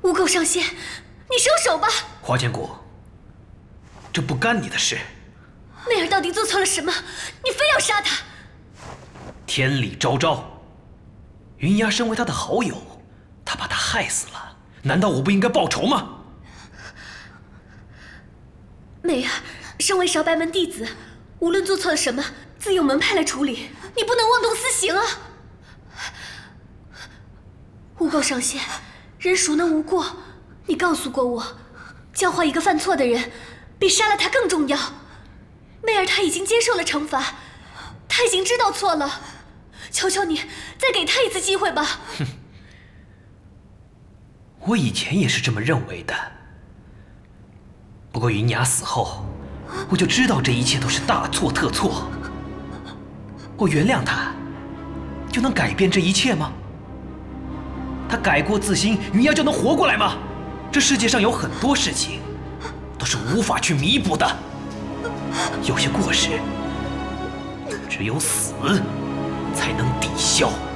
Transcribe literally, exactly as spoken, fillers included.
污垢上仙，你收手吧。 花千骨，这不干你的事。 媚儿到底做错了什么？你非要杀她？ 天理昭昭，云崖身为他的好友，他把他害死了，难道我不应该报仇吗？ 媚儿，身为韶白门弟子，无论做错了什么，自有门派来处理，你不能妄动私刑啊！污垢上仙，人孰能无过？你告诉过我，教化一个犯错的人，比杀了他更重要。媚儿她已经接受了惩罚，她已经知道错了，求求你，再给她一次机会吧。 哼，我以前也是这么认为的。不过云崖死后，我就知道这一切都是大错特错。我原谅他，就能改变这一切吗？他改过自新，云崖就能活过来吗？这世界上有很多事情，都是无法去弥补的。有些过失，只有死才能抵消。